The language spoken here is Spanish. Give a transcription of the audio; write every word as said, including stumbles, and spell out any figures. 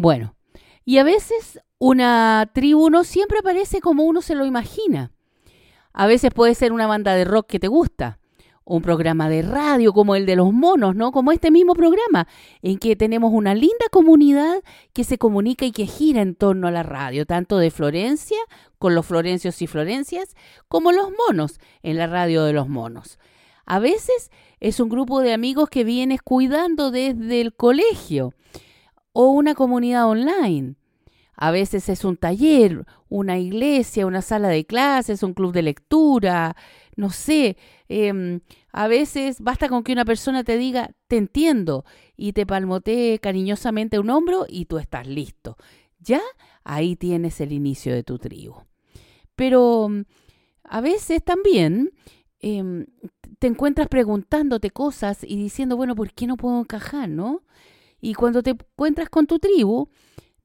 Bueno, y a veces una tribu no siempre aparece como uno se lo imagina. A veces puede ser una banda de rock que te gusta, un programa de radio como el de los monos, ¿no? Como este mismo programa, en que tenemos una linda comunidad que se comunica y que gira en torno a la radio, tanto de Florencia, con los florencios y florencias, como los monos, en la radio de los monos. A veces es un grupo de amigos que vienes cuidando desde el colegio o una comunidad online. A veces es un taller, una iglesia, una sala de clases, un club de lectura, no sé. Eh, a veces basta con que una persona te diga, te entiendo, y te palmotee cariñosamente un hombro y tú estás listo. Ya ahí tienes el inicio de tu tribu. Pero a veces también eh, te encuentras preguntándote cosas y diciendo, bueno, ¿por qué no puedo encajar, no? Y cuando te encuentras con tu tribu,